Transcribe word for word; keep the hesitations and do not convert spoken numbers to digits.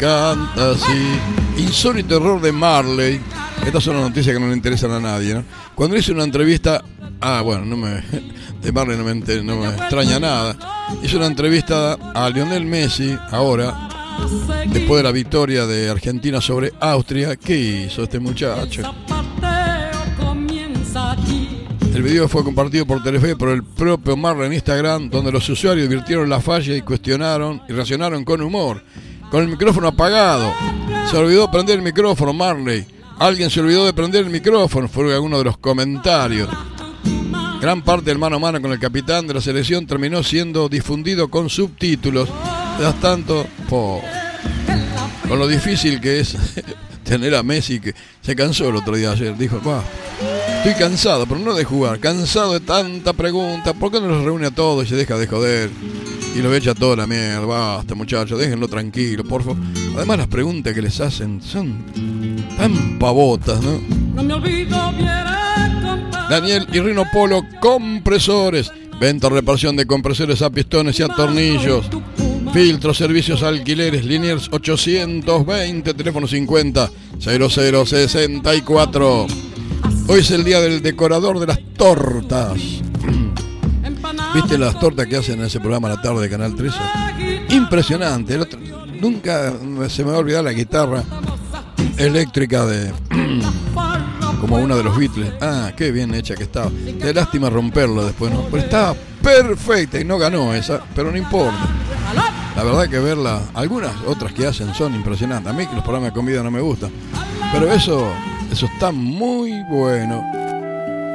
canta así. Insólito error de Marley. Estas son las noticias que no le interesan a nadie, ¿no? Cuando hizo una entrevista, ah, bueno, no me, de Marley no me, enter, no me extraña nada. Hizo una entrevista a Lionel Messi, ahora, después de la victoria de Argentina sobre Austria. ¿Qué hizo este muchacho? El video fue compartido por Telefe por el propio Marley en Instagram, donde los usuarios advirtieron la falla y cuestionaron y reaccionaron con humor. Con el micrófono apagado. Se olvidó prender el micrófono, Marley. Alguien se olvidó de prender el micrófono, fue uno de los comentarios. Gran parte del mano a mano con el capitán de la selección terminó siendo difundido con subtítulos. Das tanto, po, con lo difícil que es tener a Messi, que se cansó el otro día ayer. Dijo, va, estoy cansado, pero no de jugar, cansado de tanta pregunta. ¿Por qué no los reúne a todos y se deja de joder? Y lo echa toda la mierda. Basta, muchachos, déjenlo tranquilo, por favor. Además, las preguntas que les hacen son tan pavotas, ¿no? No me olvido bien. Daniel y Rino Polo Compresores. Venta o reparación de compresores a pistones y a tornillos. Filtros, servicios, alquileres. Liniers ochocientos veinte, teléfono cincuenta cero cero sesenta y cuatro. Hoy es el día del decorador de las tortas. ¿Viste las tortas que hacen en ese programa a la tarde de Canal trece? Impresionante. El otro, nunca se me va a olvidar la guitarra eléctrica de como una de los Beatles. Ah, qué bien hecha que estaba. Qué lástima romperlo después, ¿no? Pero estaba perfecta y no ganó esa, pero no importa. La verdad que verla, algunas otras que hacen son impresionantes. A mí que los programas de comida no me gustan, pero eso, eso está muy bueno.